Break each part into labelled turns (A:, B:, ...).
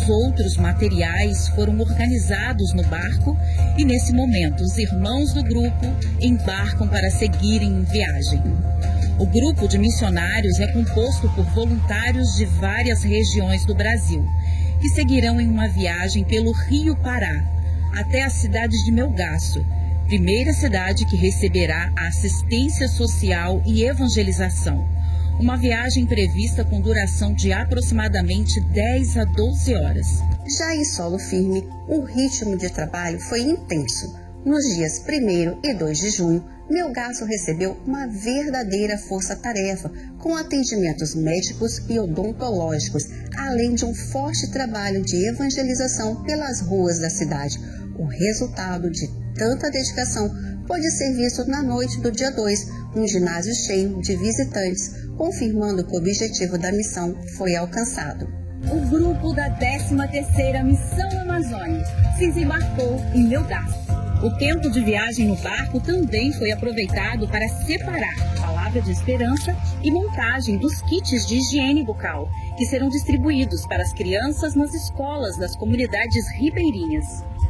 A: outros materiais foram organizados no barco e, nesse momento, os irmãos do grupo embarcam para seguirem em viagem. O grupo de missionários é composto por voluntários de várias regiões do Brasil, que seguirão em uma viagem pelo Rio Pará, até a cidade de Melgaço, primeira cidade que receberá a assistência social e evangelização. Uma viagem prevista com duração de aproximadamente 10 a 12 horas.
B: Já em solo firme, o ritmo de trabalho foi intenso. Nos dias 1º e 2 de junho, Melgaço recebeu uma verdadeira força-tarefa, com atendimentos médicos e odontológicos, além de um forte trabalho de evangelização pelas ruas da cidade. O resultado de tanta dedicação pode ser visto na noite do dia 2, um ginásio cheio de visitantes, confirmando que o objetivo da missão foi alcançado.
A: O grupo da 13ª Missão Amazônia se desembarcou em Melgaço. O tempo de viagem no barco também foi aproveitado para separar palavra de esperança e montagem dos kits de higiene bucal, que serão distribuídos para as crianças nas escolas das comunidades ribeirinhas.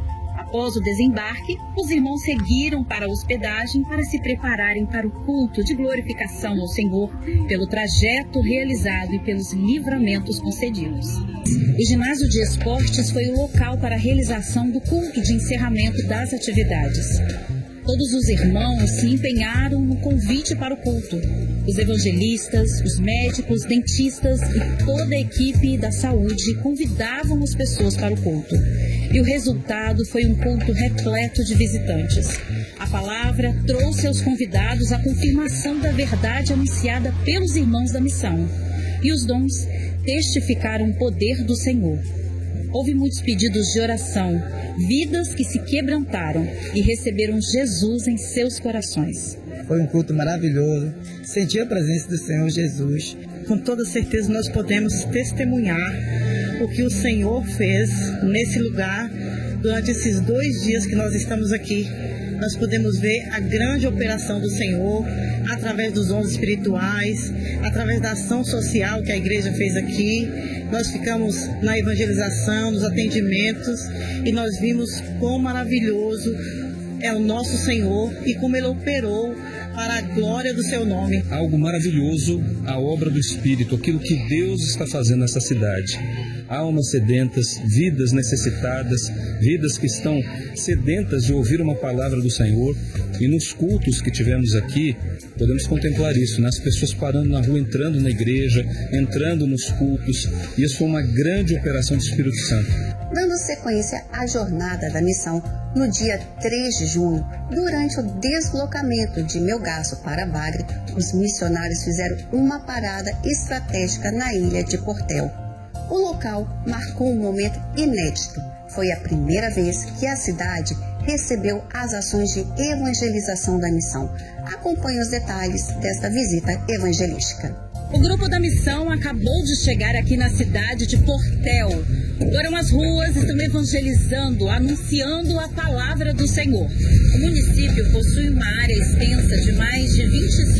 A: Após o desembarque, os irmãos seguiram para a hospedagem para se prepararem para o culto de glorificação ao Senhor, pelo trajeto realizado e pelos livramentos concedidos. O ginásio de esportes foi o local para a realização do culto de encerramento das atividades. Todos os irmãos se empenharam no convite para o culto. Os evangelistas, os médicos, dentistas e toda a equipe da saúde convidavam as pessoas para o culto. E o resultado foi um culto repleto de visitantes. A palavra trouxe aos convidados a confirmação da verdade anunciada pelos irmãos da missão. E os dons testificaram o poder do Senhor. Houve muitos pedidos de oração, vidas que se quebrantaram e receberam Jesus em seus corações.
C: Foi um culto maravilhoso, senti a presença do Senhor Jesus. Com toda certeza nós podemos testemunhar o que o Senhor fez nesse lugar durante esses 2 dias que nós estamos aqui. Nós podemos ver a grande operação do Senhor através dos dons espirituais, através da ação social que a igreja fez aqui. Nós ficamos na evangelização, nos atendimentos e nós vimos quão maravilhoso é o nosso Senhor e como Ele operou para a glória do seu nome.
D: Algo maravilhoso, a obra do Espírito, aquilo que Deus está fazendo nessa cidade. Almas sedentas, vidas necessitadas, vidas que estão sedentas de ouvir uma palavra do Senhor. E nos cultos que tivemos aqui, podemos contemplar isso, né? As pessoas parando na rua, entrando na igreja, entrando nos cultos. E isso foi uma grande operação do Espírito Santo.
B: Dando sequência à jornada da missão, no dia 3 de junho, durante o deslocamento de Melgaço para Bagre, os missionários fizeram uma parada estratégica na ilha de Portel. O local marcou um momento inédito. Foi a primeira vez que a cidade recebeu as ações de evangelização da missão. Acompanhe os detalhes desta visita evangelística.
A: O grupo da missão acabou de chegar aqui na cidade de Portel. Foram as ruas, estão evangelizando, anunciando a palavra do Senhor. O município possui uma área extensa de mais de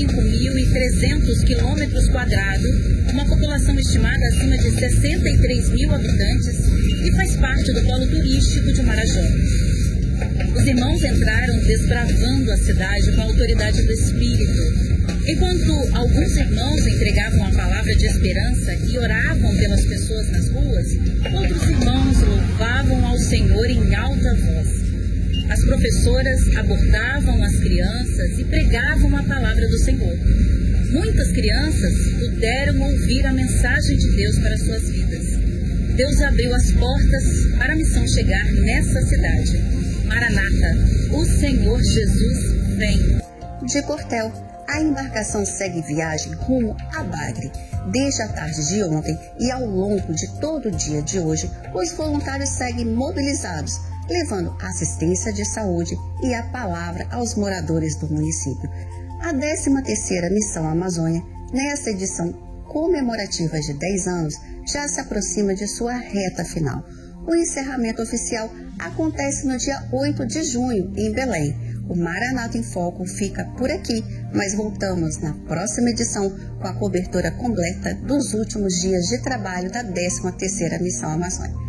A: 25.300 quilômetros quadrados, uma população estimada acima de 63 mil habitantes e faz parte do polo turístico de Marajó. Os irmãos entraram desbravando a cidade com a autoridade do Espírito. Enquanto alguns irmãos entregavam a palavra de esperança e oravam pelas pessoas nas ruas, outros irmãos louvavam ao Senhor em alta voz. As professoras abordavam as crianças e pregavam a palavra do Senhor. Muitas crianças puderam ouvir a mensagem de Deus para suas vidas. Deus abriu as portas para a missão chegar nessa cidade. Maranata, o Senhor Jesus vem.
B: De Portel, a embarcação segue viagem rumo a Bagre. Desde a tarde de ontem e ao longo de todo o dia de hoje, os voluntários seguem mobilizados, levando assistência de saúde e a palavra aos moradores do município. A 13ª Missão Amazônia, nessa edição comemorativa de 10 anos, já se aproxima de sua reta final. O encerramento oficial acontece no dia 8 de junho, em Belém. O Maranata em Foco fica por aqui, mas voltamos na próxima edição com a cobertura completa dos últimos dias de trabalho da 13ª Missão Amazônia.